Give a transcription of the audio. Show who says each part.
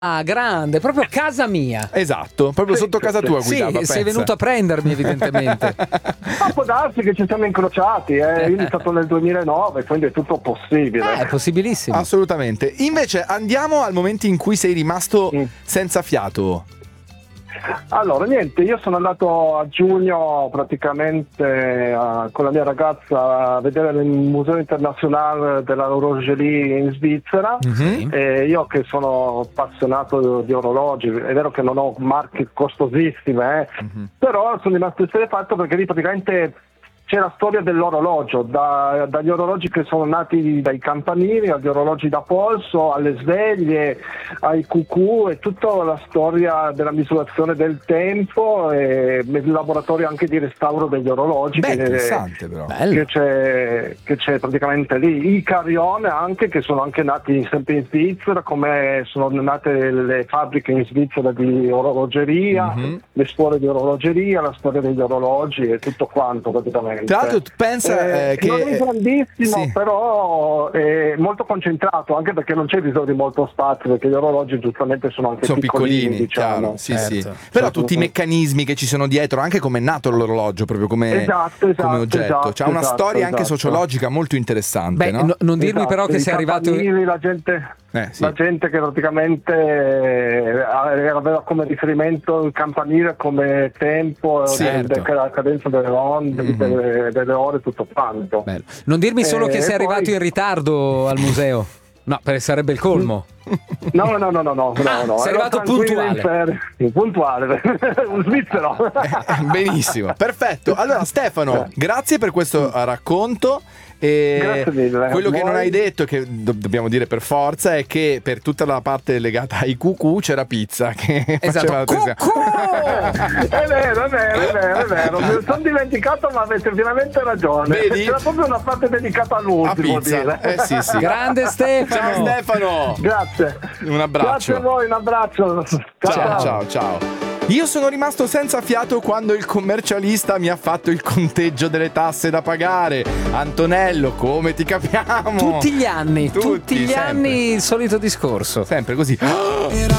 Speaker 1: Ah, grande, proprio casa mia.
Speaker 2: Esatto, proprio sotto casa tua guidava.
Speaker 1: Sì, sei venuto a prendermi evidentemente.
Speaker 3: Ma può darsi che ci siamo incrociati, Io ho iniziato nel 2009, quindi è tutto possibile.
Speaker 1: È possibilissimo.
Speaker 2: Assolutamente. Invece andiamo al momento in cui sei rimasto senza fiato.
Speaker 3: Allora, niente, io sono andato a giugno praticamente con la mia ragazza a vedere il Museo Internazionale dell'Orologerie in Svizzera. E io che sono appassionato di orologi, è vero che non ho marche costosissime, però sono rimasto esterrefatto perché lì praticamente c'è la storia dell'orologio, dagli orologi che sono nati dai campanili, agli orologi da polso, alle sveglie, ai cucù, e tutta la storia della misurazione del tempo e il laboratorio anche di restauro degli orologi.
Speaker 2: Interessante però.
Speaker 3: Che c'è praticamente lì. I Carion anche, che sono anche nati sempre in Svizzera, come sono nate le fabbriche in Svizzera di orologeria, le scuole di orologeria, la storia degli orologi e tutto quanto praticamente.
Speaker 2: Tra l'altro pensa che
Speaker 3: non è grandissimo, però è molto concentrato, anche perché non c'è bisogno di molto spazio, perché gli orologi giustamente sono anche piccolini, diciamo.
Speaker 2: Chiaro, sì. Però tutti i meccanismi che ci sono dietro, anche come è nato l'orologio, proprio come oggetto, c'ha una storia anche sociologica molto interessante. No?
Speaker 1: Non dirmi però che sei arrivato
Speaker 3: la gente che praticamente aveva come riferimento il campanile come tempo, la cadenza delle onde, delle ore, tutto quanto.
Speaker 1: Bello. Non dirmi solo che sei arrivato in ritardo al museo. No, sarebbe il colmo.
Speaker 3: No.
Speaker 1: Sei arrivato puntuale.
Speaker 3: Puntuale, un svizzero.
Speaker 2: Benissimo, perfetto. Allora Stefano, grazie per questo racconto.
Speaker 3: Grazie mille.
Speaker 2: Quello che non hai detto, che dobbiamo dire per forza, è che per tutta la parte legata ai cucù c'era pizza che faceva
Speaker 3: È vero. Me lo sono dimenticato, ma avete veramente ragione.
Speaker 2: Vedi?
Speaker 3: C'era proprio una parte dedicata all'ultimo.
Speaker 2: Sì.
Speaker 1: Grande Stefano.
Speaker 2: Ciao Stefano.
Speaker 3: Grazie.
Speaker 2: Un abbraccio.
Speaker 3: Grazie a voi, un abbraccio.
Speaker 2: Ciao. Io sono rimasto senza fiato quando il commercialista mi ha fatto il conteggio delle tasse da pagare. Antonello, come ti capiamo?
Speaker 1: Tutti gli anni
Speaker 2: Tutti
Speaker 1: il solito discorso.
Speaker 2: Sempre così.